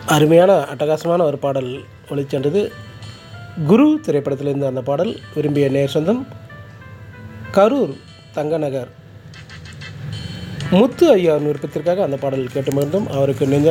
அருமையான அட்டகாசமான ஒரு பாடல் ஒளிச்சென்றது. குரு திரைப்படத்திலிருந்து அந்த பாடல் விரும்பிய நேர் சொந்தம் கரூர் தங்கநகர் முத்து ஐயா விருப்பத்திற்காக அந்த பாடல் கேட்டு மகிழ்ந்தோம். அவருக்கு நெஞ்ச